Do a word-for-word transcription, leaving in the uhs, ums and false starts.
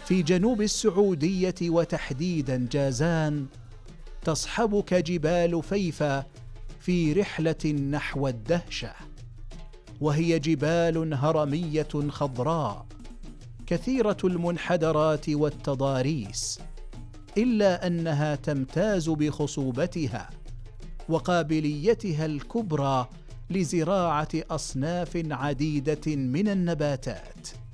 في جنوب السعودية وتحديدا جازان تصحبك جبال فيفا في رحلة نحو الدهشة، وهي جبال هرمية خضراء كثيرة المنحدرات والتضاريس، إلا أنها تمتاز بخصوبتها وقابليتها الكبرى لزراعة أصناف عديدة من النباتات.